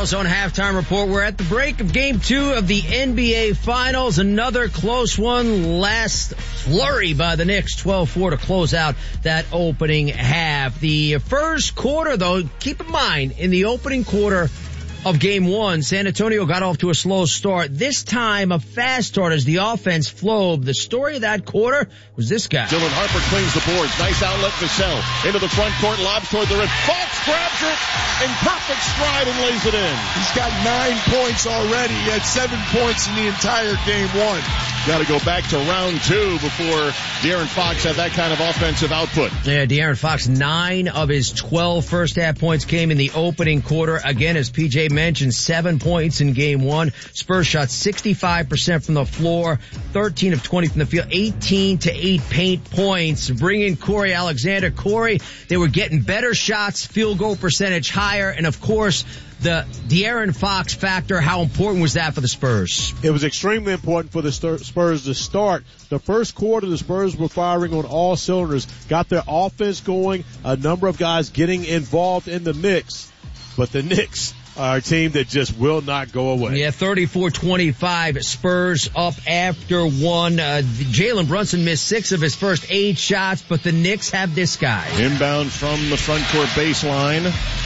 Zone Halftime Report. We're at the break of Game 2 of the NBA Finals. Another close one. Last flurry by the Knicks, 12-4 to close out that opening half. The first quarter, though, keep in mind, in the opening quarter of Game 1, San Antonio got off to a slow start. This time, a fast start as the offense flowed. The story of that quarter was this guy. Dylan Harper cleans the boards. Nice outlet, Vassell. Into the front court, lobs toward the rim. Fox grabs it in perfect stride and lays it in. He's got 9 points already. He had 7 points in the entire Game 1. Got to go back to round 2 before De'Aaron Fox had that kind of offensive output. Yeah, De'Aaron Fox, 9 of his 12 first half points came in the opening quarter. Again, as PJ mentioned, 7 points in Game 1. Spurs shot 65% from the floor, 13 of 20 from the field, 18 to 8 paint points. Bring in Corey Alexander. Corey, they were getting better shots, field goal percentage higher, and of course, the De'Aaron Fox factor. How important was that for the Spurs? It was extremely important for the Spurs to start. The first quarter, the Spurs were firing on all cylinders, got their offense going, a number of guys getting involved in the mix. But the Knicks are a team that just will not go away. Yeah, 34-25, Spurs up after one. Jalen Brunson missed 6 of his first 8 shots, but the Knicks have this guy. Inbound from the front court baseline.